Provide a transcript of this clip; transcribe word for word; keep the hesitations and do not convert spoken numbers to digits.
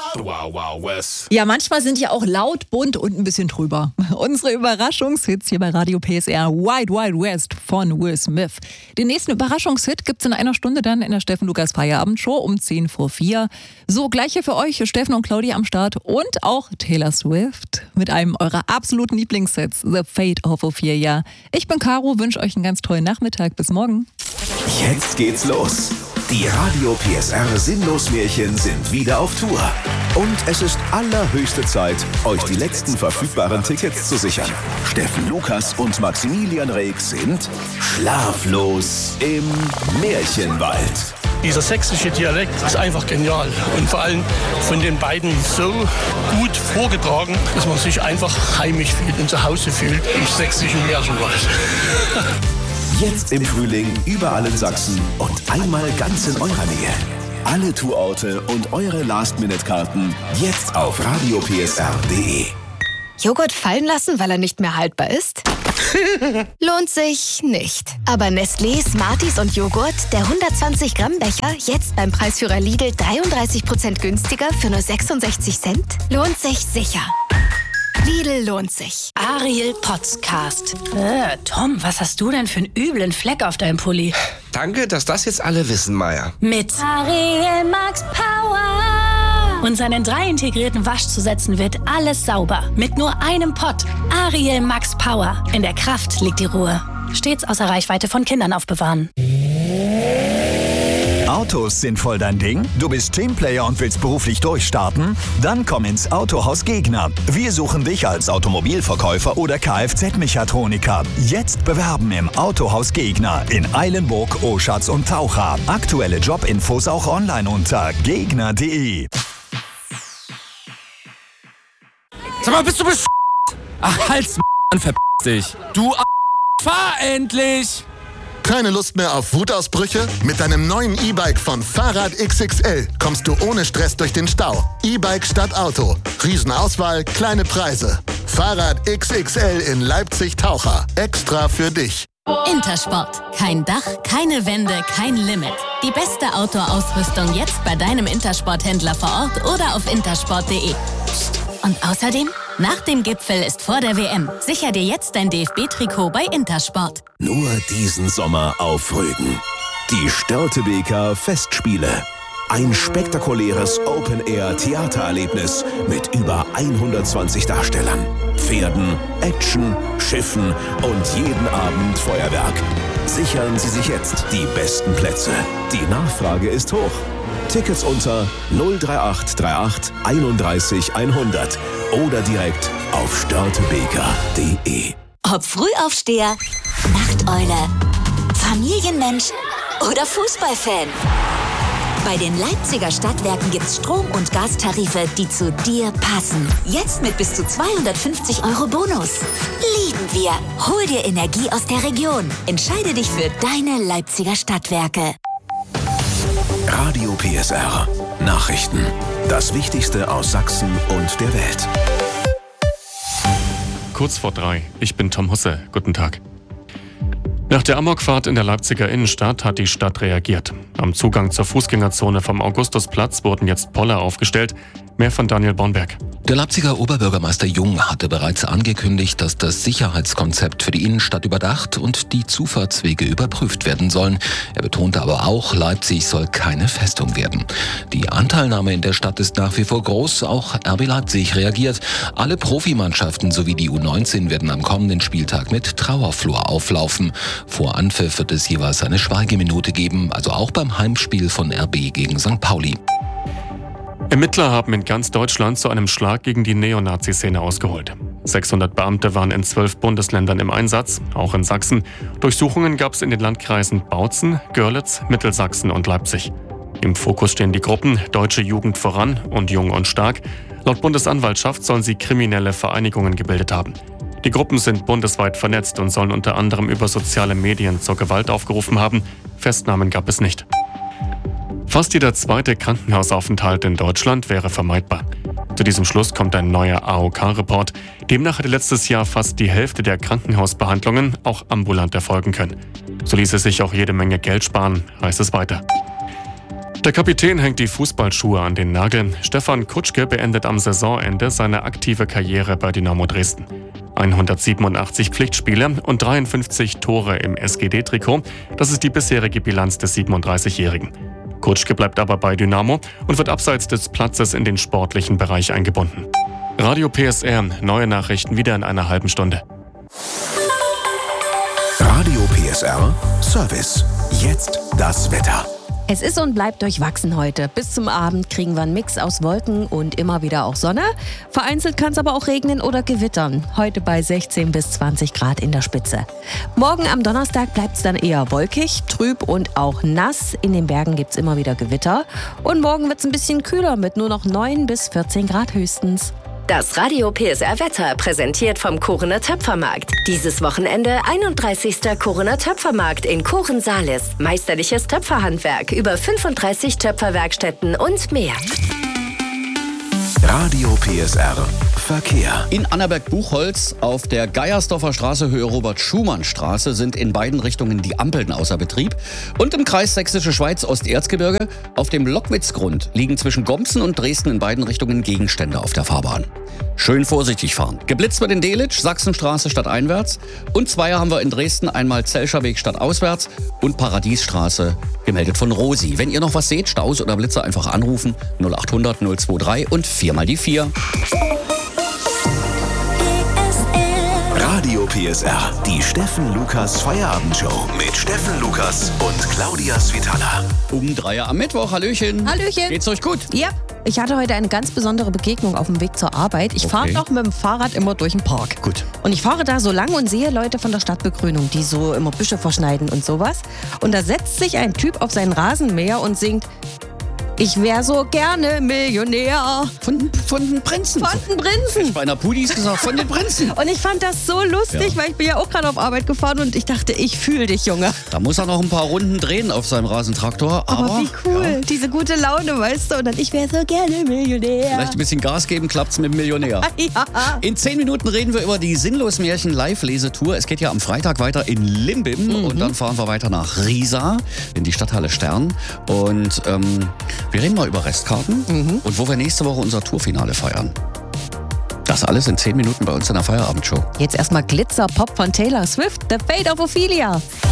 Wow, wow, West. Ja, manchmal sind die auch laut, bunt und ein bisschen drüber. Unsere Überraschungshits hier bei Radio P S R, Wild Wild West von Will Smith. Den nächsten Überraschungshit gibt's in einer Stunde dann in der Steffen Lukas Feierabendshow um zehn vor vier. So, gleich hier für euch Steffen und Claudia am Start und auch Taylor Swift mit einem eurer absoluten Lieblingshits, The Fate of Ophelia. Ich bin Caro, wünsche euch einen ganz tollen Nachmittag. Bis morgen. Jetzt geht's los. Die Radio P S R Sinnlos-Märchen sind wieder auf Tour. Und es ist allerhöchste Zeit, euch die letzten verfügbaren Tickets zu sichern. Steffen Lukas und Maximilian Reek sind schlaflos im Märchenwald. Dieser sächsische Dialekt ist einfach genial und vor allem von den beiden so gut vorgetragen, dass man sich einfach heimisch fühlt und zu Hause fühlt im sächsischen Märchenwald. Jetzt im Frühling überall in Sachsen und einmal ganz in eurer Nähe. Alle Tourorte und eure Last-Minute-Karten jetzt auf radio p s r punkt d e. Joghurt fallen lassen, weil er nicht mehr haltbar ist? Lohnt sich nicht. Aber Nestlé, Smarties und Joghurt, der hundertzwanzig Gramm Becher, jetzt beim Preisführer Lidl dreiunddreißig Prozent günstiger für nur sechsundsechzig Cent? Lohnt sich sicher. Lidl lohnt sich. Ariel Podcast. Äh, Tom, was hast du denn für einen üblen Fleck auf deinem Pulli? Danke, dass das jetzt alle wissen, Maya. Mit Ariel Max Power. Und seinen drei integrierten Waschzusätzen wird alles sauber. Mit nur einem Pott. Ariel Max Power. In der Kraft liegt die Ruhe. Stets außer Reichweite von Kindern aufbewahren. Autos sind voll dein Ding? Du bist Teamplayer und willst beruflich durchstarten? Dann komm ins Autohaus Gegner. Wir suchen dich als Automobilverkäufer oder Kfz-Mechatroniker. Jetzt bewerben im Autohaus Gegner in Eilenburg, Oschatz und Taucha. Aktuelle Jobinfos auch online unter gegner punkt de. Sag mal, bist du besch***? Ach, halt's m***, verpiss dich. Du a**, fahr endlich! Keine Lust mehr auf Wutausbrüche? Mit deinem neuen E-Bike von Fahrrad X X L kommst du ohne Stress durch den Stau. E-Bike statt Auto. Riesenauswahl, kleine Preise. Fahrrad X X L in Leipzig-Taucher. Extra für dich. Intersport. Kein Dach, keine Wände, kein Limit. Die beste Outdoor-Ausrüstung jetzt bei deinem Intersport-Händler vor Ort oder auf intersport punkt de. Und außerdem, nach dem Gipfel ist vor der W M. Sicher dir jetzt dein D F B-Trikot bei Intersport. Nur diesen Sommer auf Rügen. Die Störtebeker Festspiele. Ein spektakuläres Open-Air-Theatererlebnis mit über hundertzwanzig Darstellern, Pferden, Action, Schiffen und jeden Abend Feuerwerk. Sichern Sie sich jetzt die besten Plätze. Die Nachfrage ist hoch. Tickets unter null drei acht drei acht einunddreißig hundert oder direkt auf störtebeker punkt de. Ob Frühaufsteher, Nachteule, Familienmensch oder Fußballfan. Bei den Leipziger Stadtwerken gibt's Strom- und Gastarife, die zu dir passen. Jetzt mit bis zu zweihundertfünfzig Euro Bonus. Lieben wir. Hol dir Energie aus der Region. Entscheide dich für deine Leipziger Stadtwerke. Radio P S R. Nachrichten. Das Wichtigste aus Sachsen und der Welt. Kurz vor drei. Ich bin Tom Husse. Guten Tag. Nach der Amokfahrt in der Leipziger Innenstadt hat die Stadt reagiert. Am Zugang zur Fußgängerzone vom Augustusplatz wurden jetzt Poller aufgestellt. Mehr von Daniel Bornberg. Der Leipziger Oberbürgermeister Jung hatte bereits angekündigt, dass das Sicherheitskonzept für die Innenstadt überdacht und die Zufahrtswege überprüft werden sollen. Er betonte aber auch, Leipzig soll keine Festung werden. Die Anteilnahme in der Stadt ist nach wie vor groß. Auch R B Leipzig reagiert. Alle Profimannschaften sowie die U neunzehn werden am kommenden Spieltag mit Trauerflor auflaufen. Vor Anpfiff wird es jeweils eine Schweigeminute geben, also auch beim Heimspiel von R B gegen Sankt Pauli. Ermittler haben in ganz Deutschland zu einem Schlag gegen die Neonazi-Szene ausgeholt. sechshundert Beamte waren in zwölf Bundesländern im Einsatz, auch in Sachsen. Durchsuchungen gab es in den Landkreisen Bautzen, Görlitz, Mittelsachsen und Leipzig. Im Fokus stehen die Gruppen Deutsche Jugend voran und Jung und Stark. Laut Bundesanwaltschaft sollen sie kriminelle Vereinigungen gebildet haben. Die Gruppen sind bundesweit vernetzt und sollen unter anderem über soziale Medien zur Gewalt aufgerufen haben. Festnahmen gab es nicht. Fast jeder zweite Krankenhausaufenthalt in Deutschland wäre vermeidbar. Zu diesem Schluss kommt ein neuer A O K-Report. Demnach hätte letztes Jahr fast die Hälfte der Krankenhausbehandlungen auch ambulant erfolgen können. So ließe sich auch jede Menge Geld sparen, heißt es weiter. Der Kapitän hängt die Fußballschuhe an den Nagel. Stefan Kutschke beendet am Saisonende seine aktive Karriere bei Dynamo Dresden. hundertsiebenundachtzig Pflichtspiele und dreiundfünfzig Tore im S G D-Trikot. Das ist die bisherige Bilanz des siebenunddreißigjährigen. Kutschke bleibt aber bei Dynamo und wird abseits des Platzes in den sportlichen Bereich eingebunden. Radio P S R, neue Nachrichten wieder in einer halben Stunde. Radio P S R Service. Jetzt das Wetter. Es ist und bleibt durchwachsen heute. Bis zum Abend kriegen wir einen Mix aus Wolken und immer wieder auch Sonne. Vereinzelt kann es aber auch regnen oder gewittern. Heute bei sechzehn bis zwanzig Grad in der Spitze. Morgen am Donnerstag bleibt es dann eher wolkig, trüb und auch nass. In den Bergen gibt es immer wieder Gewitter. Und morgen wird es ein bisschen kühler mit nur noch neun bis vierzehn Grad höchstens. Das Radio P S R Wetter präsentiert vom Korener Töpfermarkt. Dieses Wochenende einunddreißigster Korener Töpfermarkt in Kochen-Salis. Meisterliches Töpferhandwerk, über fünfunddreißig Töpferwerkstätten und mehr. Radio P S R Verkehr. In Annaberg-Buchholz auf der Geiersdorfer Straße Höhe Robert-Schumann-Straße sind in beiden Richtungen die Ampeln außer Betrieb. Und im Kreis Sächsische Schweiz Osterzgebirge auf dem Lockwitzgrund liegen zwischen Gomsen und Dresden in beiden Richtungen Gegenstände auf der Fahrbahn. Schön vorsichtig fahren. Geblitzt wird in Delitzsch, Sachsenstraße stadteinwärts. Und Zweier haben wir in Dresden, einmal Zelscher Weg stadtauswärts und Paradiesstraße, gemeldet von Rosi. Wenn ihr noch was seht, Staus oder Blitzer, einfach anrufen. null achthundert null zweiundzwanzig und vier mal die vier. Radio P S R, die Steffen Lukas Feierabendshow mit Steffen Lukas und Claudia Svitala. Um Dreier am Mittwoch, Hallöchen. Hallöchen. Geht's euch gut? Ja. Ich hatte heute eine ganz besondere Begegnung auf dem Weg zur Arbeit. Ich Okay. fahre doch mit dem Fahrrad immer durch den Park. Gut. Und ich fahre da so lang und sehe Leute von der Stadtbegrünung, die so immer Büsche verschneiden und sowas. Und da setzt sich ein Typ auf seinen Rasenmäher und singt: Ich wäre so gerne Millionär. Von, von den Prinzen. Von den Prinzen. Bei einer Pudis gesagt, von den Prinzen. Und ich fand das so lustig, Ja. weil ich bin ja auch gerade auf Arbeit gefahren und ich dachte, ich fühle dich, Junge. Da muss er noch ein paar Runden drehen auf seinem Rasentraktor. Aber, Aber wie cool. Diese gute Laune, weißt du. Und dann, ich wäre so gerne Millionär. vielleicht ein bisschen Gas geben, klappt's mit dem Millionär. Ja. In zehn Minuten reden wir über die Sinnlos-Märchen-Live-Lesetour. Es geht ja am Freitag weiter in Limbim Mhm. und dann fahren wir weiter nach Riesa in die Stadthalle Stern. Und ähm, wir reden mal über Restkarten Mhm. und wo wir nächste Woche unser Tourfinale feiern. Das alles in zehn Minuten bei uns in der Feierabendshow. Jetzt erstmal Glitzer-Pop von Taylor Swift, The Fate of Ophelia.